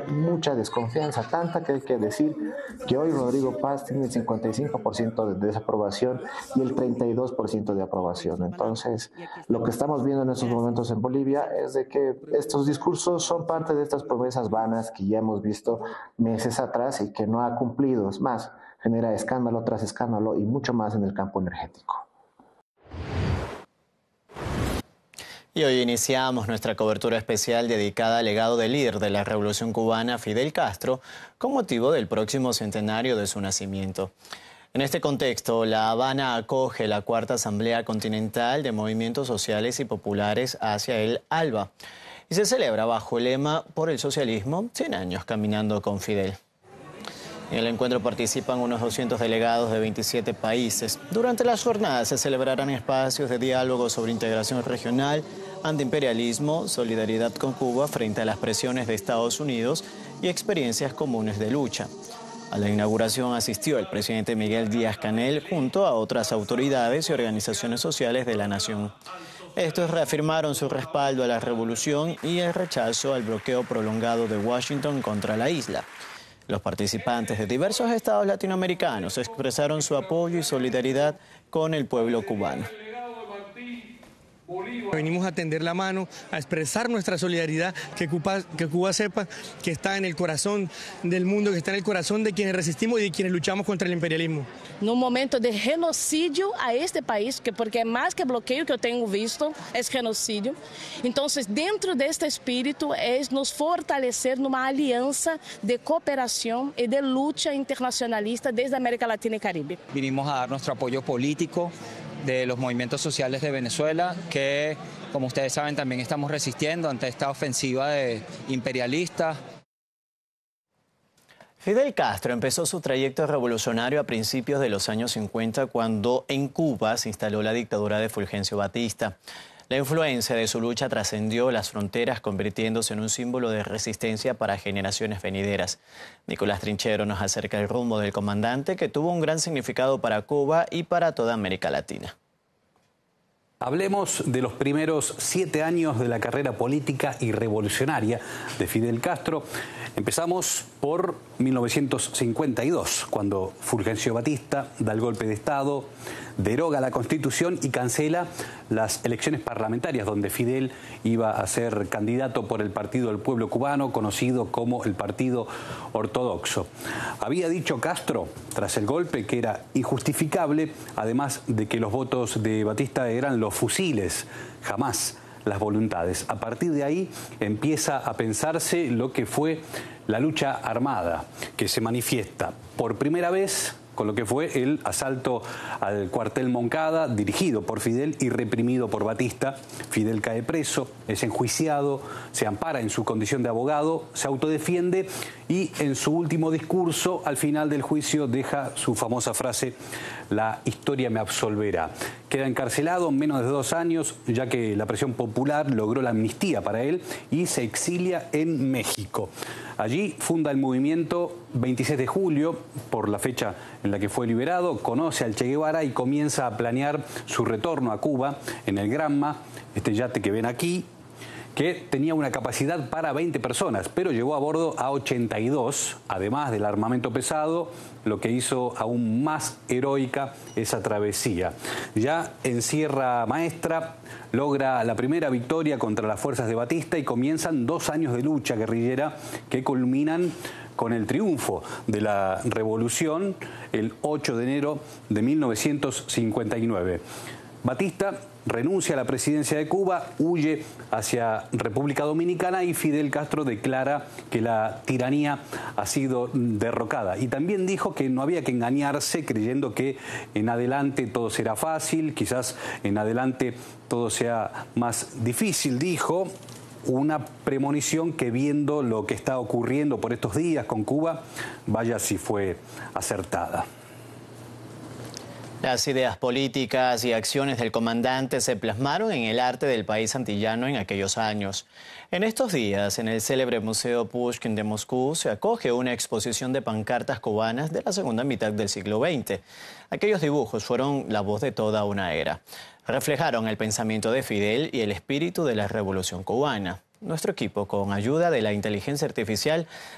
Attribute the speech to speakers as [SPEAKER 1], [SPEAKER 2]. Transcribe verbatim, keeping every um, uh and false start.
[SPEAKER 1] mucha desconfianza, tanta que hay que decir que hoy Rodrigo Paz tiene el cincuenta y cinco por ciento de desaprobación y el treinta y dos por ciento de aprobación. Entonces, lo que estamos viendo en estos momentos en Bolivia es de que estos discursos son parte de estas promesas vanas que ya hemos visto meses atrás y que no ha cumplido. Es más, genera escándalo tras escándalo y mucho más en el campo energético.
[SPEAKER 2] Y hoy iniciamos nuestra cobertura especial dedicada al legado del líder de la Revolución Cubana, Fidel Castro, con motivo del próximo centenario de su nacimiento. En este contexto, La Habana acoge la cuarta Asamblea Continental de Movimientos Sociales y Populares hacia el ALBA y se celebra bajo el lema Por el Socialismo, cien años caminando con Fidel. En el encuentro participan unos doscientos delegados de veintisiete países. Durante las jornadas se celebrarán espacios de diálogo sobre integración regional, antiimperialismo, solidaridad con Cuba frente a las presiones de Estados Unidos y experiencias comunes de lucha. A la inauguración asistió el presidente Miguel Díaz-Canel junto a otras autoridades y organizaciones sociales de la nación. Estos reafirmaron su respaldo a la revolución y el rechazo al bloqueo prolongado de Washington contra la isla. Los participantes de diversos estados latinoamericanos expresaron su apoyo y solidaridad con el pueblo cubano.
[SPEAKER 3] Venimos a tender la mano, a expresar nuestra solidaridad, que Cuba, que Cuba sepa que está en el corazón del mundo, que está en el corazón de quienes resistimos y de quienes luchamos contra el imperialismo.
[SPEAKER 4] En un momento de genocidio a este país, que porque más que bloqueo que yo tengo visto, es genocidio. Entonces, dentro de este espíritu, es nos fortalecer numa alianza de cooperación y de lucha internacionalista desde América Latina y Caribe.
[SPEAKER 5] Vinimos a dar nuestro apoyo político de los movimientos sociales de Venezuela, que, como ustedes saben, también estamos resistiendo ante esta ofensiva de imperialistas.
[SPEAKER 2] Fidel Castro empezó su trayecto revolucionario a principios de los años cincuenta, cuando en Cuba se instaló la dictadura de Fulgencio Batista. La influencia de su lucha trascendió las fronteras, convirtiéndose en un símbolo de resistencia para generaciones venideras. Nicolás Trinchero nos acerca el rumbo del comandante, que tuvo un gran significado para Cuba y para toda América Latina.
[SPEAKER 6] Hablemos de los primeros siete años de la carrera política y revolucionaria de Fidel Castro. Empezamos por mil novecientos cincuenta y dos, cuando Fulgencio Batista da el golpe de Estado, deroga la Constitución y cancela las elecciones parlamentarias, donde Fidel iba a ser candidato por el Partido del Pueblo Cubano, conocido como el Partido Ortodoxo. Había dicho Castro, tras el golpe, que era injustificable, además de que los votos de Batista eran los fusiles, jamás las voluntades. A partir de ahí empieza a pensarse lo que fue la lucha armada, que se manifiesta por primera vez con lo que fue el asalto al cuartel Moncada, dirigido por Fidel y reprimido por Batista. Fidel cae preso, es enjuiciado, se ampara en su condición de abogado, se autodefiende y en su último discurso, al final del juicio, deja su famosa frase: la historia me absolverá. Queda encarcelado menos de dos años, ya que la presión popular logró la amnistía para él, y se exilia en México. Allí funda el movimiento veintiséis de julio, por la fecha en la que fue liberado, conoce al Che Guevara y comienza a planear su retorno a Cuba en el Granma, este yate que ven aquí, que tenía una capacidad para veinte personas, pero llegó a bordo a ochenta y dos, además del armamento pesado, lo que hizo aún más heroica esa travesía. Ya en Sierra Maestra logra la primera victoria contra las fuerzas de Batista y comienzan dos años de lucha guerrillera que culminan con el triunfo de la revolución el ocho de enero de mil novecientos cincuenta y nueve. Batista renuncia a la presidencia de Cuba, huye hacia República Dominicana y Fidel Castro declara que la tiranía ha sido derrocada. Y también dijo que no había que engañarse creyendo que en adelante todo será fácil, quizás en adelante todo sea más difícil, dijo. Una premonición que, viendo lo que está ocurriendo por estos días con Cuba, vaya si fue acertada.
[SPEAKER 2] Las ideas políticas y acciones del comandante se plasmaron en el arte del país antillano en aquellos años. En estos días, en el célebre Museo Pushkin de Moscú, se acoge una exposición de pancartas cubanas de la segunda mitad del siglo veinte. Aquellos dibujos fueron la voz de toda una era. Reflejaron el pensamiento de Fidel y el espíritu de la Revolución cubana. Nuestro equipo, con ayuda de la inteligencia artificial,